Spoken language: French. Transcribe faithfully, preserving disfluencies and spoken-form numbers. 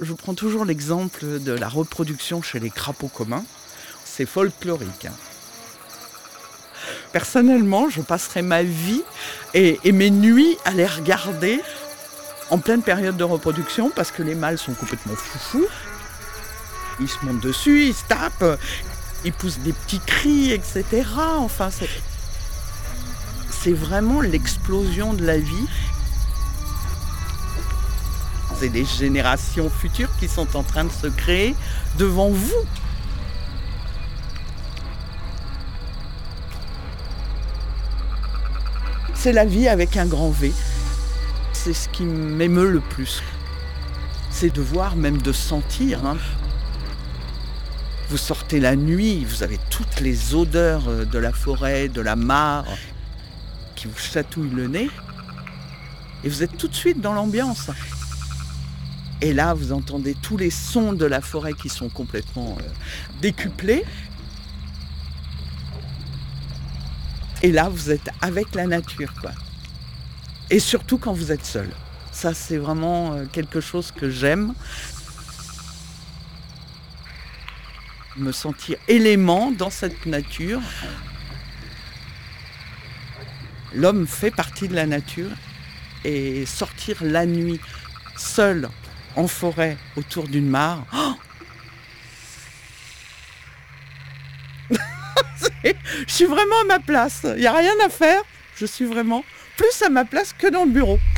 Je prends toujours l'exemple de la reproduction chez les crapauds communs. C'est folklorique, hein. Personnellement, je passerai ma vie et, et mes nuits à les regarder en pleine période de reproduction parce que les mâles sont complètement foufous. Ils se montent dessus, ils se tapent, ils poussent des petits cris, et cetera. Enfin, c'est, c'est vraiment l'explosion de la vie. C'est les générations futures qui sont en train de se créer devant vous. C'est la vie avec un grand V. C'est ce qui m'émeut le plus. C'est de voir, même de sentir. Hein. Vous sortez la nuit, vous avez toutes les odeurs de la forêt, de la mare, qui vous chatouillent le nez. Et vous êtes tout de suite dans l'ambiance. Et là, vous entendez tous les sons de la forêt qui sont complètement euh, décuplés. Et là, vous êtes avec la nature, quoi. Et surtout quand vous êtes seul. Ça, c'est vraiment euh, quelque chose que j'aime. Me sentir élément dans cette nature. L'homme fait partie de la nature. Et sortir la nuit, seul, en forêt, autour d'une mare. Oh je suis vraiment à ma place. Il n'y a rien à faire. Je suis vraiment plus à ma place que dans le bureau.